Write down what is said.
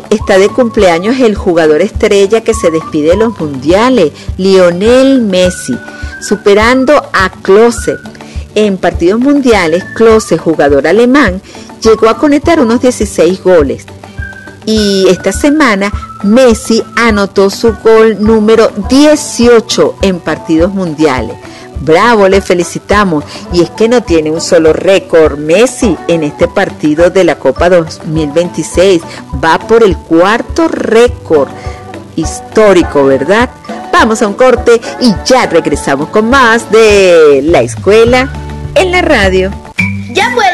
Hoy está de cumpleaños el jugador estrella que se despide de los mundiales, Lionel Messi, superando a Klose. En partidos mundiales, Klose, jugador alemán, llegó a conectar unos 16 goles. Y esta semana Messi anotó su gol número 18 en partidos mundiales. Bravo, le felicitamos. Y es que no tiene un solo récord Messi en este partido de la Copa 2026. Va por el 4º récord histórico, ¿verdad? Vamos a un corte y ya regresamos con más de La Escuela en la Radio. ¡Ya vuelvo!